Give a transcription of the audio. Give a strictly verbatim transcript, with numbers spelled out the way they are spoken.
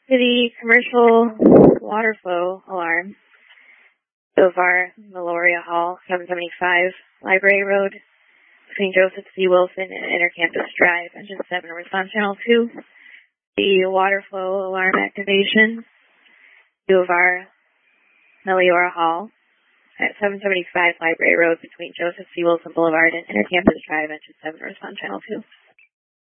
to the commercial water flow alarm of our Meloria Hall, seven seventy-five Library Road, between Joseph C. Wilson and Intercampus Drive, Engine seven, response channel two. The water flow alarm activation of our Meliora Hall at seven seventy-five Library Road, between Joseph C. Wilson Boulevard and Intercampus Drive, Engine seven, response channel two.